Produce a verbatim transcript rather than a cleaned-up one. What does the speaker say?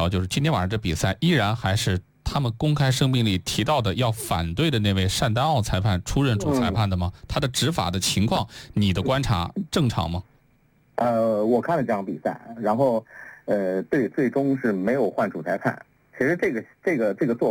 条，就是今天晚上这比赛依然还是他们公开声明里提到的要反对的那位单丹奥裁判出任主裁判的吗？嗯、他的执法的情况，你的观察正常吗？ 呃，我看了这场比赛，然后，呃，对，最终是没有换主裁判。其实这个这个这个做